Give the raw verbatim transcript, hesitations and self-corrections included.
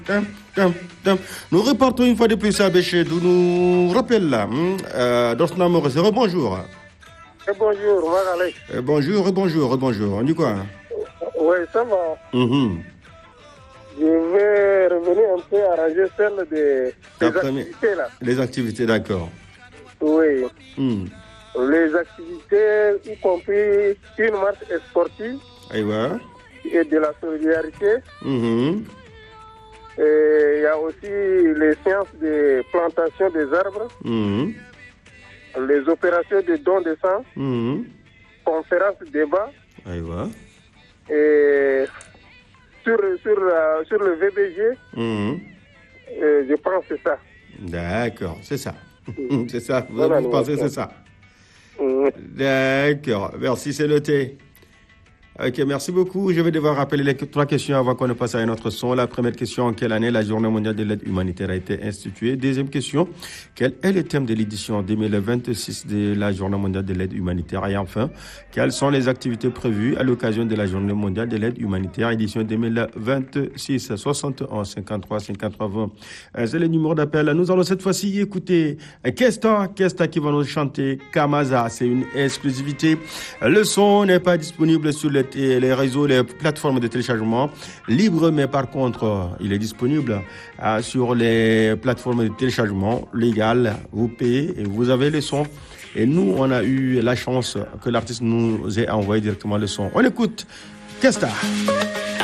Dum, dum, dum. Nous repartons une fois de plus à Béchédou. Nous rappelle là, euh, Dorsna Maurice. Rebonjour. Et bonjour, Magalé. Euh, bonjour, rebonjour, rebonjour. On dit quoi? Oui, ça va. Mm-hmm. Je vais revenir un peu arranger celle des, des activités là. Les activités, d'accord. Oui. Mm. Les activités, y compris une marche sportive. Aïwa. Et de la solidarité. Mm-hmm. Et il y a aussi les séances de plantation des arbres. Mm-hmm. Les opérations de don de sang. Mm-hmm. Conférences, débats. Aïwa. Et sur, sur, euh, sur le V B G, mm-hmm. euh, je pense que c'est ça. D'accord, c'est ça. C'est ça, vous, voilà, vous pensez que c'est ça. Mmh. D'accord, merci, c'est noté. Ok, merci beaucoup. Je vais devoir rappeler les trois questions avant qu'on ne passe à un autre son. La première question, en quelle année la Journée mondiale de l'aide humanitaire a été instituée? Deuxième question, quel est le thème de l'édition deux mille vingt-six de la Journée mondiale de l'aide humanitaire? Et enfin, quelles sont les activités prévues à l'occasion de la Journée mondiale de l'aide humanitaire, édition deux mille vingt-six? soixante et onze, cinquante-trois, cinquante-trois, vingt. C'est le numéro d'appel. Nous allons cette fois-ci écouter Kesta, Kesta qui va nous chanter Kamaza. C'est une exclusivité. Le son n'est pas disponible sur les les réseaux, les plateformes de téléchargement libres, mais par contre, il est disponible euh, sur les plateformes de téléchargement légales. Vous payez et vous avez le son. Et nous, on a eu la chance que l'artiste nous ait envoyé directement le son. On écoute Kesta.